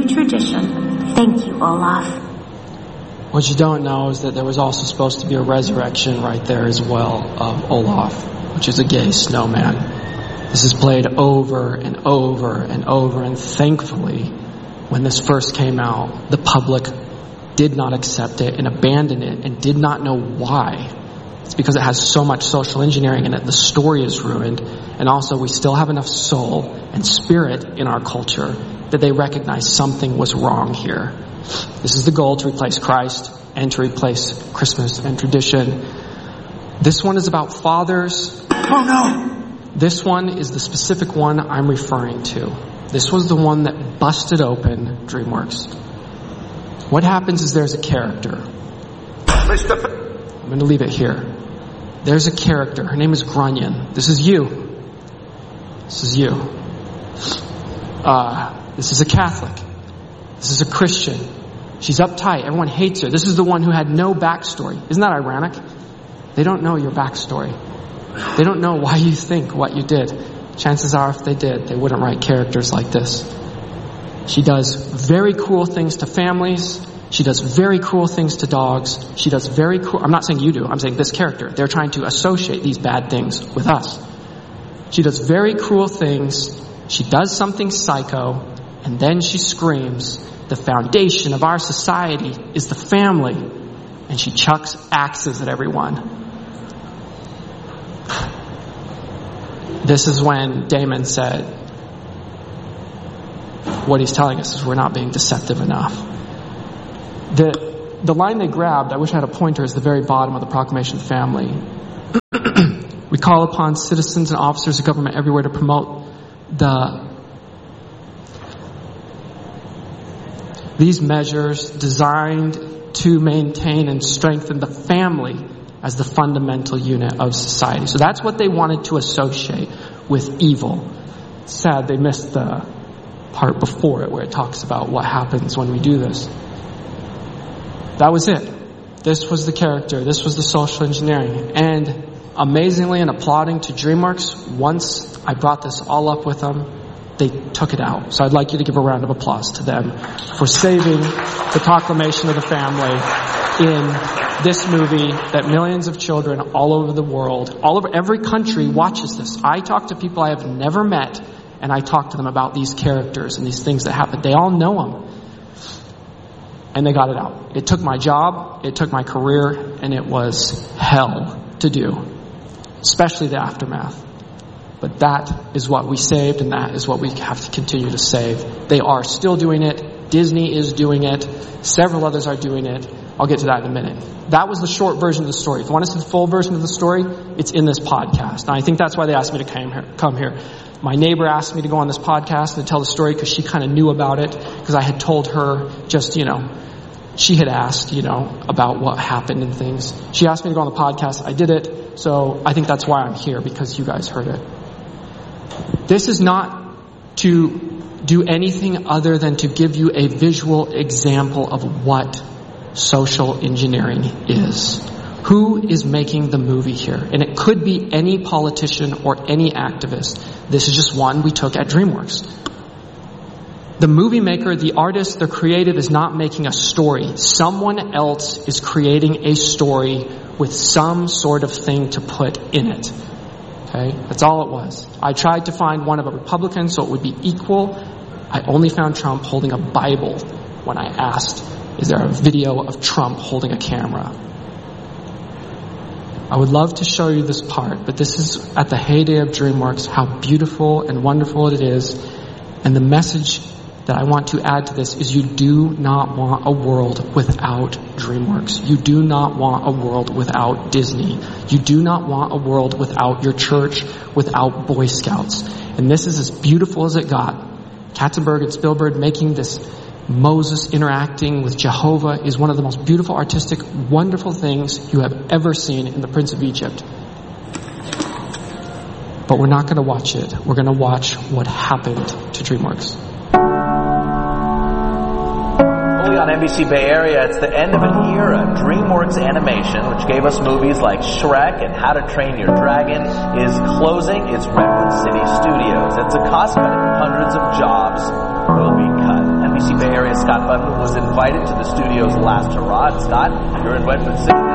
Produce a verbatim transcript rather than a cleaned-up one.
new tradition. Thank you, Olaf. What you don't know is that there was also supposed to be a resurrection right there as well of Olaf, which is a gay snowman. This is played over and over and over, and thankfully, when this first came out, the public did not accept it and abandoned it and did not know why. It's because it has so much social engineering in it. The story is ruined, and also we still have enough soul and spirit in our culture that they recognize something was wrong here. This is the goal, to replace Christ and to replace Christmas and tradition. This one is about fathers. Oh no! This one is the specific one I'm referring to. This was the one that busted open DreamWorks. What happens is there's a character. Mister I'm going to leave it here. There's a character. Her name is Grunion. This is you. This is you. Uh, this is a Catholic. This is a Christian. She's uptight. Everyone hates her. This is the one who had no backstory. Isn't that ironic? They don't know your backstory. They don't know why you think what you did. Chances are, if they did, they wouldn't write characters like this. She does very cruel things to families. She does very cruel things to dogs. She does very cruel... I'm not saying you do. I'm saying this character. They're trying to associate these bad things with us. She does very cruel things. She does something psycho. And then she screams, the foundation of our society is the family. And she chucks axes at everyone. This is when Damon said, what he's telling us is we're not being deceptive enough. The, the line they grabbed, I wish I had a pointer, is the very bottom of the Proclamation of the Family. We call upon citizens and officers of government everywhere to promote the these measures designed to maintain and strengthen the family as the fundamental unit of society. So that's what they wanted to associate with evil. Sad they missed the part before it where it talks about what happens when we do this. That was it. This was the character. This was the social engineering. And amazingly, and applauding to DreamWorks, once I brought this all up with them, they took it out. So I'd like you to give a round of applause to them for saving the Proclamation of the Family in this movie that millions of children all over the world, all over every country watches this. I talk to people I have never met, and I talk to them about these characters and these things that happen. They all know them. And they got it out. It took my job, it took my career, and it was hell to do. Especially the aftermath. But that is what we saved, and that is what we have to continue to save. They are still doing it. Disney is doing it. Several others are doing it. I'll get to that in a minute. That was the short version of the story. If you want to see the full version of the story, it's in this podcast. And I think that's why they asked me to come here. Come here. My neighbor asked me to go on this podcast and tell the story because she kind of knew about it, because I had told her just, you know, she had asked, you know, about what happened and things. She asked me to go on the podcast. I did it. So I think that's why I'm here, because you guys heard it. This is not to do anything other than to give you a visual example of what social engineering is. Who is making the movie here? And it could be any politician or any activist. This is just one we took at DreamWorks. The movie maker, the artist, the creative is not making a story. Someone else is creating a story with some sort of thing to put in it. Okay? That's all it was. I tried to find one of a Republican so it would be equal. I only found Trump holding a Bible when I asked, is there a video of Trump holding a camera? I would love to show you this part, but this is at the heyday of DreamWorks, how beautiful and wonderful it is. And the message that I want to add to this is you do not want a world without DreamWorks. You do not want a world without Disney. You do not want a world without your church, without Boy Scouts. And this is as beautiful as it got. Katzenberg and Spielberg making this Moses interacting with Jehovah is one of the most beautiful, artistic, wonderful things you have ever seen in The Prince of Egypt. But we're not going to watch it. We're going to watch what happened to DreamWorks. On N B C Bay Area, it's the end of an era. DreamWorks Animation, which gave us movies like Shrek and How to Train Your Dragon, is closing its Redwood City studios. It's a cost cutting. Hundreds of jobs will be cut. N B C Bay Area, Scott Button, was invited to the studio's last hurrah. And Scott, you're in Redwood City.